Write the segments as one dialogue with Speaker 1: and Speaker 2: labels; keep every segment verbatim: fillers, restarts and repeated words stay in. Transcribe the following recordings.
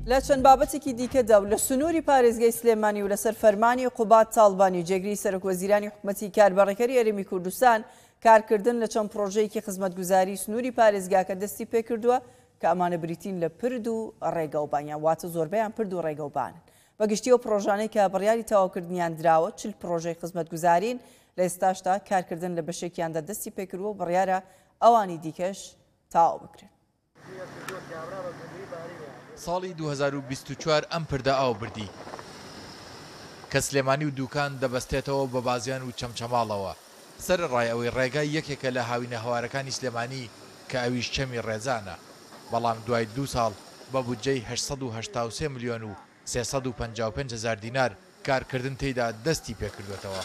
Speaker 1: لە چەند بابەتێکی دیکەدا و لە سنووری پارێزگای سلێمانی و لەسەر فەرمانی قوبات تاڵبانی و جێگری سەرۆکوەزیرانی حکوومەتی کاربڕێکەری هەرێمی کوردستان کارکردن لە چەند پرۆژەیەکی خزمەتگوزاری سنووری پارێزگاکە دەستی پێکردووە کە ئەمانە بریتین لە پرد و ڕێگەوبانیان واتە زۆربەیان پرد و ڕێگەوبانن. بەگشتی ئەو پرۆژانەی کە بڕیاری تەواوکردنیان دراوە چل پرۆژەی خزمەتگوزارین لە ئێستاشتا کارکردن لە بەشێکیاندا دەستی پێکردووە و بڕیارە ئەوانی دیکەش تەواو بکرێن.
Speaker 2: ساڵی دوو هەزار و بیست و چوار ئەم پردە ئاو بردی کە سلێمانی و دووکان دەبەستێتەوە بە بازیان و چەمچەماڵەوە. سەر ڕای ئەوەی ڕێگای یەکێکە لە هاوینە هەوارەکانی سلێمانی کە ئەویش چەمی ڕێزانە، بەڵام دوای دوو ساڵ بە بودجەی هەشت سەد و هەشتا و سێ ملیۆن و سێ سەد و پەنجا و پێنج هەزار دینار کارکردن تێیدا دەستی پێکردوێتەوە.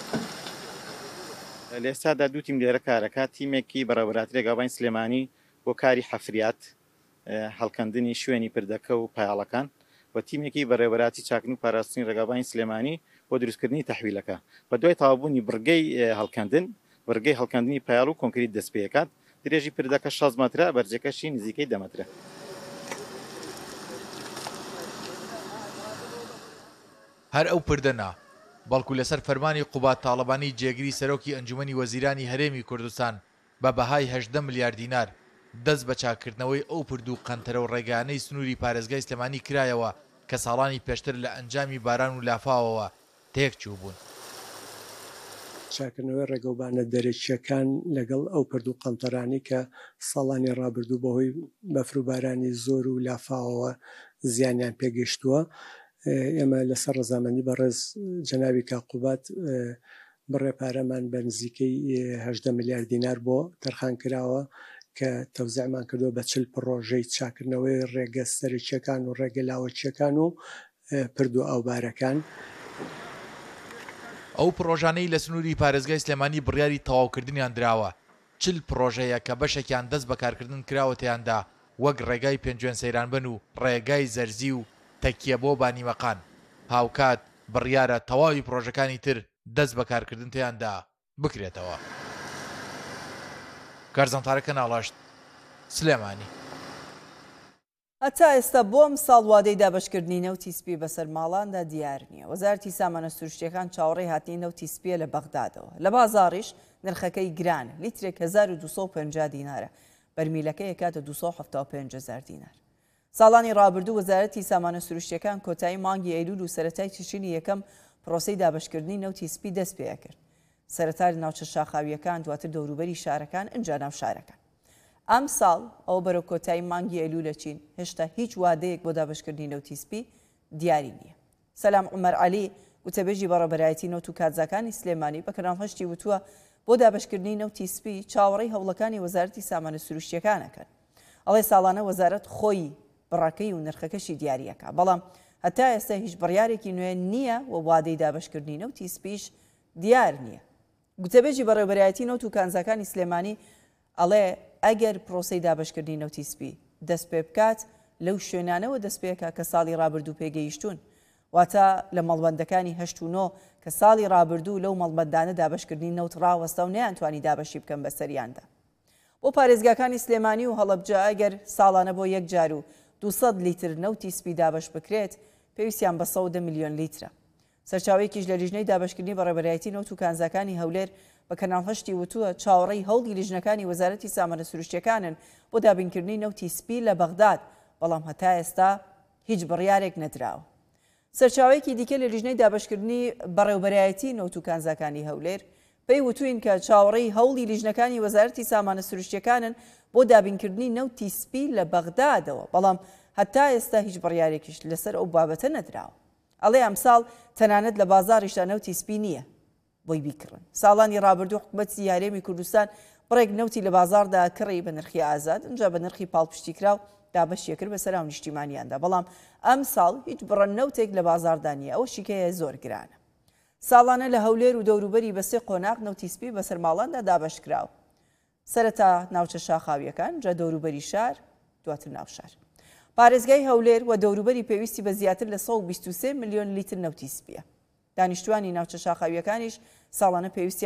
Speaker 3: لە ئێستادا دوو تیم لێرە کارەکە، تیمێکی بەڕێوەبەراتی ڕێگاوبانی سلێمانی بۆ کاری حەفریات هەڵکەندنی شوێنی پردەکە و پایاڵەکان و تیمێکی بەڕێوەبەراتی چاکن و پاراستنی ڕێگاوبانی سلێمانی بۆ دروستکردنی تەحویلەکە. بە دوای تەواوبوونی بڕگەی هەڵکەندن بڕگەی هەڵکەندنی پایاڵ و کۆنکریت دەست پێ دەکات. درێژی پردەکە شەش مەترە، بەرجەکەشی نزیکەی دە مەترە.
Speaker 2: هەر ئەو پردەنا بەڵکو لەسەر فەرمانی قوبات تاڵبانی جێگری سەرۆکی ئەنجومەنی وەزیرانی هەرێمی کوردستان بە بەهای هەژدە ملیار دینار دەست بە چاکردنەوەی ئەو پرد و قەنتەرە و ڕێگانەی سنووری پارێزگای سلێمانی کرایەوە کە ساڵانی پێشتر لە ئەنجامی باران و لافاوەوە تێک چوو بوون.
Speaker 4: چاکردنەوەی ڕێگەوبانە دەرەکیەکان لەگەڵ ئەو پرد و قەنتەرانی کە ساڵانی ڕابردوو بەهۆی بەفر و بارانی زۆر و لافاوەوە زیانیان پێگەشتووە. ئێمە لەسەر ڕەزامەندی بەڕێز جەنابی کاقوبات بڕێ پارەمان بە نزیکەی هەژدە ملیار دینار بۆ تەرخان کراوە کە تەوزیعمان کردووە بە چل پرۆژەی چاکردنەوەی ڕێگە سەرچیەکان و ڕێگە لاوەچیەکان و پرد و ئاوبارەکان.
Speaker 2: ئەو پرۆژانەی لە سنووری پارێزگای سلێمانی بڕیاری تەواوکردنیان دراوە چل پرۆژەیە کە بەشێکیان دەست بەکارکردن کراوە تیاندا، وەک ڕێگای پێنجوێن سەیرانبن و ڕێگای زەرزی و تەکیە بۆ بانیمەقان. هاوکات بڕیارە تەواوی پرۆژەکانی تر دەست بەکارکردن تیاندا بکرێتەوە. کارزانتارەکە ناڵاشت، سلێمانی.
Speaker 1: هەتا ئێستا بۆم ساڵوادەی دابەشکردنی نەوتی سپی بەسەر ماڵاندا دیار نییە. وەزارەتی سامانە سروشتیەکان چاوەڕێی هاتنی نەوتی سپیە لە بەغدادەوە. لە بازاڕیش نرخەکەی گرانە، لیترێک هەزار و دوو سەد و پەنجا دینارە، بەرمیلەکەی یەکاتە دوو سەد و هەفتاد و پێنج هەزار دینار. ساڵانی ڕابردوو وەزارەتی سامانە سروشتیەکان کۆتایی مانگی ئەیلول و سەرەتای تشرینی یەکەم پرۆسەی دابەشکردنی نەوتی سپی دەست پێ کرد. سەرەتای ناوچە شاخاویەکان دواتر دەوروبەری شارەکان ئەنجا ناو شارەکان. ئەم ساڵ ئەو بەرەو کۆتایی مانگی ئەیلولە چین هێشتا هیچ وادەیەک بۆ دابەشکردنی نەوتی سپی دیاری نییە. سەلام عومەر عەلی وتەبێژی بەڕێوەبەرایەتی نەوت و کارزاکانی سلێمانی بە کەناڵ هەشتی وتووە بۆ دابەشکردنی نەوتی سپی چاوەڕێی هەوڵەکانی وەزارەتی سامانە سروشتیەکانەکەن. ئەڵێ ساڵانە وەزارەت خۆی بڕاکەی و نرخەکەشی دیاریەکە، بەڵام هەتا ئێستا هیچ بڕیارێکی نوێ نییە و وادەی دابەشکردنی نەوتی سپیش دیار نییە. گوتەبێژی بەڕێوەبەرایەتی نەوت و کانزاکانی سلێمانی ئەڵێ ئەگەر پرۆسەی دابەشکردنی نەوتی سپی دەست پێ بکات لەو شوێنانەوە دەست پێکە کە ساڵی ڕابردوو پێگەیشتون، واتە لە مەڵبەندەکانی هەشت و نۆ کە ساڵی ڕابردوو لەو مەڵبەندانە دابەشکردنی نەوت ڕاوەستە و نەیانتوانی دابەشی بکەن بەسەریاندا. بۆ پارێزگاکانی سلێمانی و هەڵەبجە ئەگەر ساڵانە بۆ یەک جار و دوو سەد لیتر نەوتی سپی دابەش بکرێت پێویستیان بە سەد و دە ملیۆن لیترە. سەرچاوەیەکیش لە لیژنەی دابەشکردنی بەڕێوەبەرایەتی نەوت و کانزاکانی هەولێر بە کەناڵ هەشتی وتووە چاوەڕێی هەوڵی لیژنەکانی وەزارەتی سامانە سروشتیەکانن بۆ دابینکردنی نەوتی سپی لە بەغداد، بەڵام هەتا ئێستا هیچ بڕیارێک نەدراوە. سەرچاوەیەکی دیکە لە لیژنەی دابەشکردنی بەڕێوەبەرایەتی نەوت و کانزاکانی هەولێر پێی وتوین کە چاوەڕێی هەوڵی لیژنەکانی وەزارەتی سامانە سروشتیەکانن بۆ دابینکردنی نەوتی سپی لە بەغدادەوە، بەڵام هەتا ئێستا هیچ بڕیارێکیش لەسەر ئەو بابەتە نەدراوە. ئەڵێ ئەمساڵ تەنانەت لە بازاڕیشدا نەوتی سپی نییە بۆی بیکڕن. ساڵانی ڕابردوو حکوومەتی هەرێمی کوردستان بڕێک نەوتی لە بازاردا کڕی بە نرخی ئازاد، ئەنجا بە نرخی پاڵپشتی کراو دابەشیە کرد بە سەراو نیشتیمانیاندا، بەڵام ئەم ساڵ هیچ بڕە نەوتێک لە بازاردا نییە، ئەوە شیکەیە زۆر گرانە. ساڵانە لە هەولێر و دەوروبەری بە سێ قۆناق نەوتی سپی بەسەر ماڵاندا دابەش کراوە، سەرەتا ناوچە شاخاویەکان، جا دەوروبەری شار، دواتر ناو شار. پارێزگای هەولێر و دەوروبەری پێویستی بە زیاتر لە سەد و بیست و سێ ملیۆن لیتر نەوتی سپیە. دانیشتوانی ناوچە شاخاویەکانیش ساڵانە پێویستی